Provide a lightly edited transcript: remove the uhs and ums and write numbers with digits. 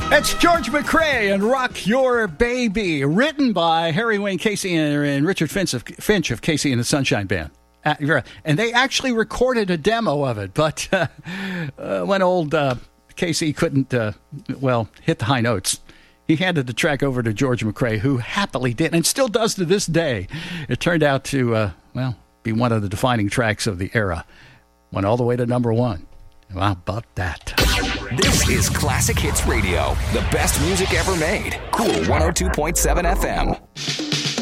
It's George McCrae and Rock Your Baby, written by Harry Wayne Casey and Richard Finch of Casey and the Sunshine Band. And they actually recorded a demo of it, but when old Casey couldn't, hit the high notes, he handed the track over to George McCrae, who happily did, and still does to this day. It turned out to, be one of the defining tracks of the era. Went all the way to number one. How about that? This is Classic Hits Radio, the best music ever made. Cool 102.7 FM.